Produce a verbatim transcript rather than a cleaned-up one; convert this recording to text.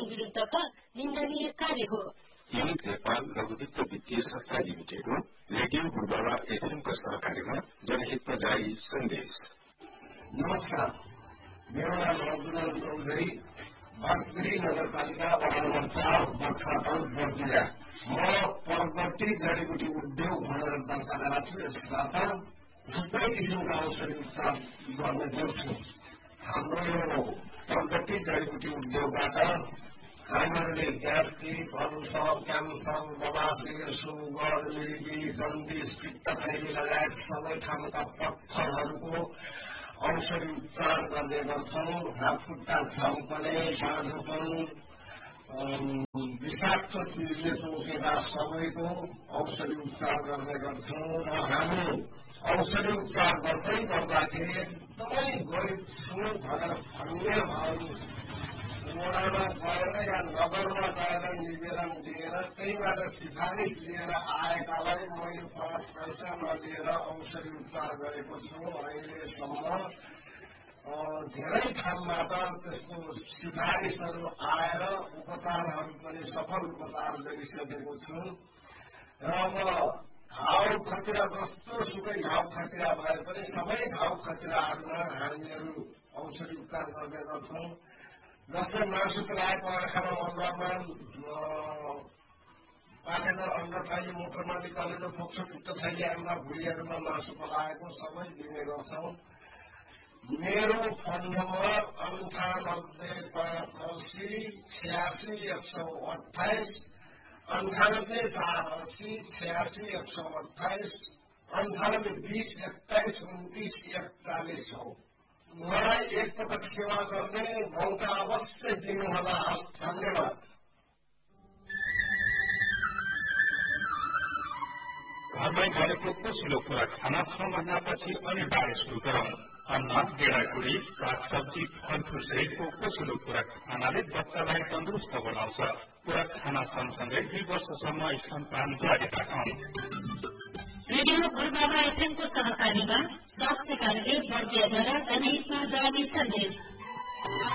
शोषण विरुद्धका निन्दनीय कार्य हो। युनिट नेपाल लघुवित्त वित्तीय संस्था लिमिटेड हो। रेडियो गुरुबाबा एफएमको सहकार्यमा जनहितमा जारी सन्देश। नमस्कार, मेरो नाम रघुनाथ चौधरी, बाँसगढी नगरपालिका वडा नम्बर चार बर्खाटाउ बर्दिया। म प्रगति जडीबुटी उद्योग भनेर दर्ता गरेको छु। यसबाट थुप्रै किसिमका औषधि उपचार गर्ने गर्छु। हाम्रो यो प्रगति जडीबुटी उद्योगबाट हामीहरूले ग्यास्ट्रिक, अल्सर, क्यान्सर, बबासिर, सुगर, मिर्गी, जन्डिस, पित्तथैली लगायत सबै ठाउँका पत्थरहरूको औषधि उपचार गर्ने गर्छौँ। हातखुट्टा झम्कने, बाँझोपन, विषाक्त चिजले टोकेका सबैको औषधि उपचार गर्ने गर्छौँ। र हामी औषधि उपचार गर्दै गर्दाखेरि एकदमै गरिब छु भनेर भन्ने भावहरू वडामा गएर या नगरमा गएर निवेदन दिएर त्यहीबाट सिफारिस लिएर आएकालाई मैले पाँच पैसा नलिएर औषधि उपचार गरेको छु। अहिलेसम्म धेरै ठाउँबाट त्यस्तो सिफारिसहरू आएर उपचारहरू पनि सफल उपचार गरिसकेको छु। र अब घाउ खतिरा जस्तो सुकै घाउ खतिरा भए पनि सबै घाउ खतिराहरूमा हामीहरू औषधि उपचार गर्ने गर्छौँ। जस्तै मासु पलाएको आँखामा अनुहारमा पाठेघर अन्डथैली मुखमा निकालेर फोक्सो पित्तथैली आमा भुँडीहरूमा मासु पलाएको सबै दिने गर्छौँ। मेरो फोन नम्बर अन्ठानब्बे पाँच असी छ्यासी एक सौ अठाइस, अन्ठानब्बे चार असी छ्यासी एक सौ अठाइस, अन्ठानब्बे बीस एक्काइस उन्तिस एकचालिस हो। मलाई एकपटक सेवा गर्ने मौका अवश्य दिनुहोला। हस्, धन्यवाद। घरमै गरेको पोसिलो खुराक खाना छ महिनापछि अनिवार्य सुरु गरौँ। अन्न, गेडागुडी, सागसब्जी, फलफुल सहितको पोसिलो खुराक खानाले बच्चालाई तन्दुरुस्त बनाउँछ। खुराक खाना सँगसँगै दुई वर्षसम्म स्तनपान जारी राखौँ। रेडियो गुरुबाबा एफएमको सहकार्यमा स्वास्थ्य कार्यालय बर्दियाद्वारा जनहितमा जारी सन्देश।